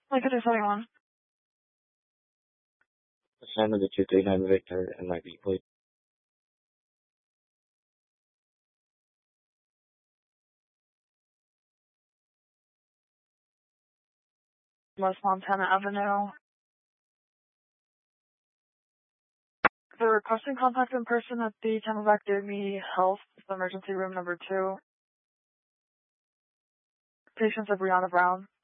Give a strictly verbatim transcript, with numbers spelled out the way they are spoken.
Like it is anyone. Assignment to two three nine Victor and my B, please. West Montana Avenue. They're requesting contact in person at the Camelback Dairy Health, emergency room number two. Patients of Brianna Brown.